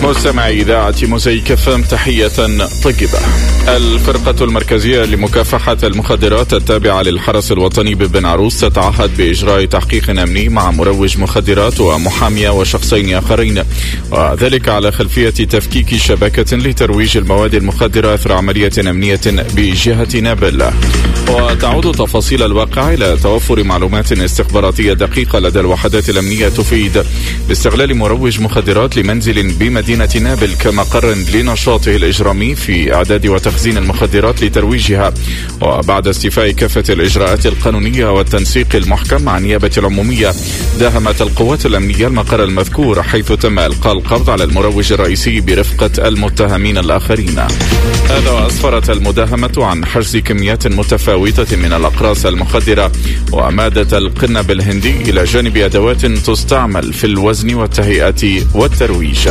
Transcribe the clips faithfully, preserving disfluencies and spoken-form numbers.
مستمعي إذاعة موزايك إف إم تحية طيبة. الفرقة المركزية لمكافحة المخدرات التابعة للحرس الوطني ببن عروس تتعهد بإجراء تحقيق أمني مع مروج مخدرات ومحامية وشخصين آخرين، وذلك على خلفية تفكيك شبكة لترويج المواد المخدرة أثر عملية أمنية بجهة نابل. وتعود تفاصيل الواقع إلى توفر معلومات استخباراتية دقيقة لدى الوحدات الأمنية تفيد باستغلال مروج مخدرات لمنزل بمدينة نابل كمقر لنشاطه الإجرامي في إعداد وتخزين المخدرات لترويجها. وبعد استيفاء كافة الإجراءات القانونية والتنسيق المحكم مع النيابة العمومية، داهمت القوات الأمنية المقر المذكور، حيث تم إلقاء القبض على المروج الرئيسي برفقة المتهمين الآخرين. هذا وأسفرت المداهمة عن حجز كميات متفاوتة من الأقراص المخدرة ومادة القنب الهندي، إلى جانب أدوات تستعمل في الوزن والتهيئة والترويج.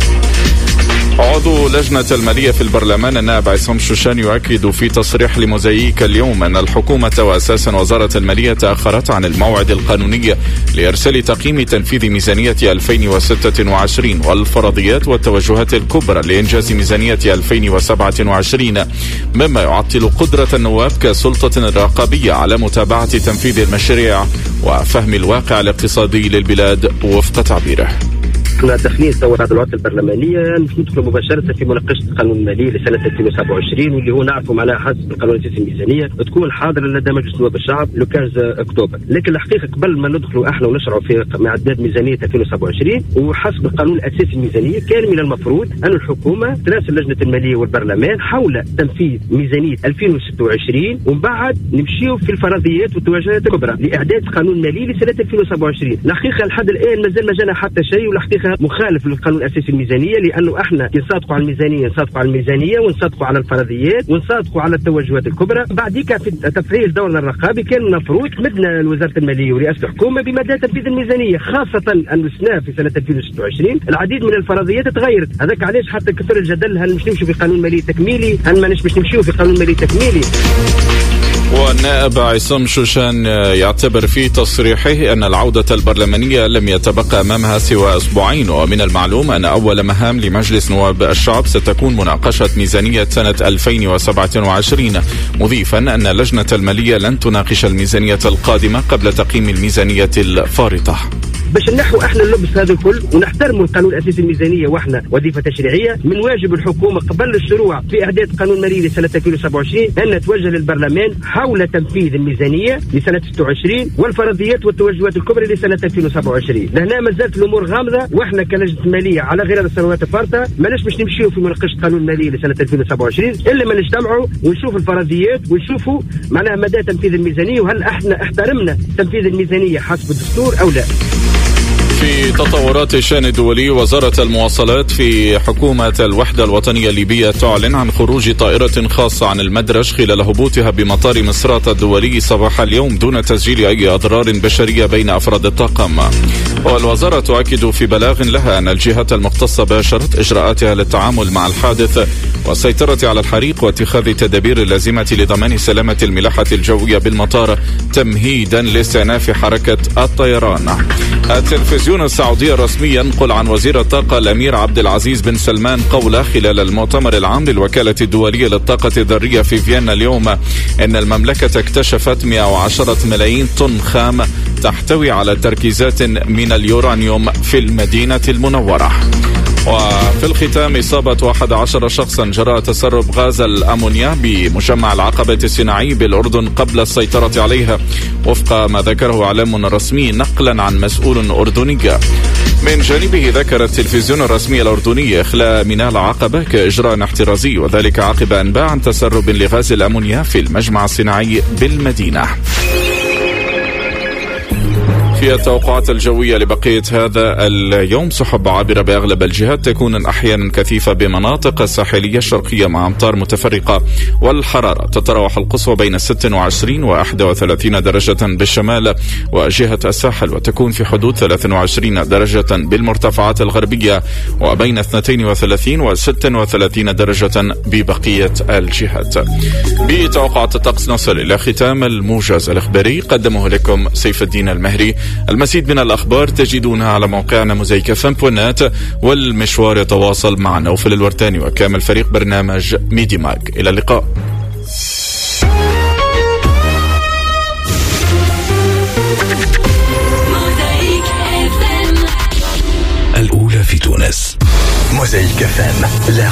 عضو لجنة المالية في البرلمان النائب عصام شوشان يؤكد في تصريح لموزايك اليوم أن الحكومة وأساسا وزارة المالية تأخرت عن الموعد القانوني لإرسال تقييم تنفيذ ميزانية ألفين وستة وعشرين والفرضيات والتوجهات الكبرى لإنجاز ميزانية ألفين وسبعة وعشرين، مما يعطل قدرة النواب كسلطة رقابية على متابعة تنفيذ المشاريع وفهم الواقع الاقتصادي للبلاد وفق تعبيره. احنا داخلين توا هذه الوقت البرلمانيه ندخل مباشره في مناقشه القانون المالي لسنه ألفين وسبعة وعشرين، واللي هو نعرفه معناها حسب القانون الاساسي الميزانيه تكون حاضره لدى مجلس نواب الشعب لو خمسة اكتوبر. لكن الحقيقه قبل ما ندخلوا احنا ونشرعوا في اعداد ميزانيه ألفين وسبعة وعشرين وحسب القانون الاساسي الميزانيه، كان من المفروض ان الحكومه تراسل لجنه الماليه والبرلمان حول تنفيذ ميزانيه ألفين وستة وعشرين، ومن بعد نمشيو في الفرضيات والتوجهات الكبرى لاعداد قانون مالي لسنه ألفين وسبعة وعشرين. الحقيقه لحد الان مازال ما جانا حتى شيء، والحقيقه مخالف للقانون الاساسي الميزانيه، لانه احنا نصادقوا على الميزانيه نصادقوا على الميزانيه ونصادقوا على الفرضيات ونصادقوا على التوجهات الكبرى. بعديك في تفعيل دورنا الرقابي كان المفروض مدنا وزاره الماليه ورئاسه الحكومه بمدى تنفيذ الميزانيه، خاصه ان السنه في سنه ألفين وستة وعشرين العديد من الفرضيات تغيرت. هذاك علاش حتى كثر الجدل هل مش نمشوا في قانون مالي تكميلي هل ما مش نمشوا في قانون مالي تكميلي. والنائب عصام شوشان يعتبر في تصريحه أن العودة البرلمانية لم يتبقى أمامها سوى أسبوعين، ومن المعلوم أن أول مهام لمجلس نواب الشعب ستكون مناقشة ميزانية سنة ألفين وسبعة وعشرين، مضيفا أن لجنة المالية لن تناقش الميزانية القادمة قبل تقييم الميزانية الفارطة. باش نحو احنا نلبس هذا الكل ونحترموا القانون الاساسي الميزانيه، واحنا وظيفه تشريعيه من واجب الحكومه قبل الشروع في اعداد قانون مالي لسنه ألفين وسبعة وعشرين ان توجه للبرلمان حول تنفيذ الميزانيه لسنه ستة وعشرين والفرضيات والتوجهات الكبرى لسنه ألفين وسبعة وعشرين. لهنا ما زالت الامور غامضه، واحنا كلجنه ماليه على غير السنوات الفارطه ماناش باش نمشيو في مناقشه قانون مالي لسنه ألفين وسبعة وعشرين الا ما نجتمعوا ونشوفوا الفرضيات ونشوفوا معناها مدى تنفيذ الميزانيه وهل احنا احترمنا تنفيذ الميزانيه حسب الدستور او لا. في تطورات الشأن الدولي، وزارة المواصلات في حكومة الوحدة الوطنية الليبية تعلن عن خروج طائرة خاصة عن المدرج خلال هبوطها بمطار مصراتة الدولي صباح اليوم دون تسجيل أي أضرار بشرية بين أفراد الطاقم. والوزارة تؤكد في بلاغ لها أن الجهات المختصة باشرت إجراءاتها للتعامل مع الحادث والسيطرة على الحريق واتخاذ التدابير اللازمة لضمان سلامة الملاحة الجوية بالمطار تمهيدا لاستئناف حركة الطيران. التلفزيون السعودي الرسمي ينقل عن وزير الطاقة الأمير عبد العزيز بن سلمان قوله خلال المؤتمر العام للوكالة الدولية للطاقة الذرية في فيينا اليوم أن المملكة اكتشفت مئة وعشرة ملايين طن خام تحتوي على تركيزات من اليورانيوم في المدينة المنورة. وفي الختام، إصابة واحد عشر شخصا جراء تسرب غاز الأمونيا بمجمع العقبة الصناعي بالأردن قبل السيطرة عليها، وفق ما ذكره إعلام رسمي نقلا عن مسؤول أردني. من جانبه ذكر التلفزيون الرسمي الأردني إخلاء ميناء العقبة كإجراء احترازي، وذلك عقب أنباء عن تسرب لغاز الأمونيا في المجمع الصناعي بالمدينة. في التوقعات الجوية لبقية هذا اليوم، سحب عابرة بأغلب الجهات، تكون أحيانا كثيفة بمناطق الساحلية الشرقية مع أمطار متفرقة، والحرارة تتراوح القصوى بين ستة وعشرين وواحد وثلاثين درجة بالشمال وجهة الساحل، وتكون في حدود ثلاثة وعشرين درجة بالمرتفعات الغربية، وبين اثنين وثلاثين وستة وثلاثين درجة ببقية الجهات. بتوقعات الطقس نصل إلى ختام الموجز الإخباري، قدمه لكم سيف الدين المهري. المزيد من الأخبار تجدونها على موقعنا موزايك اف ام دوت نت، والمشوار يتواصل مع نوفل الورتاني وكامل فريق برنامج ميدي ماج. إلى اللقاء. الأولى في تونس. موزايك اف ام.